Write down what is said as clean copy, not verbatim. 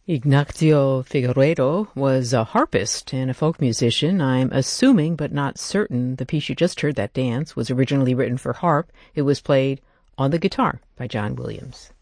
Ignacio Figueiredo was a harpist and a folk musician. I'm assuming, but not certain, the piece you just heard, that dance, was originally written for harp. It was played on the guitar by John Williams.